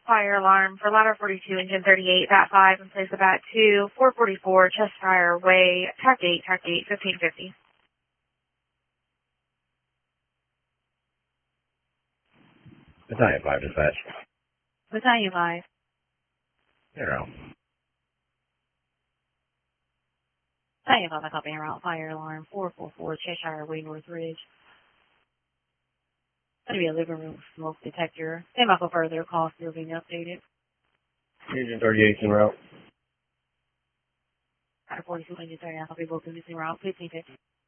fire alarm for ladder 42, engine 38, bat 5, and place the bat 2, 444, Cheshire Way, track 8, 1550. Battalion 5 dispatch. Battalion 5. 0. Battalion 5, I copy en route, fire alarm 444, Cheshire Way, North Ridge. Going to be a living room smoke detector. Stand by for further calls still being updated. Engine 38 en route. Ladder 42, engine 30, I copy both units en route, 1550.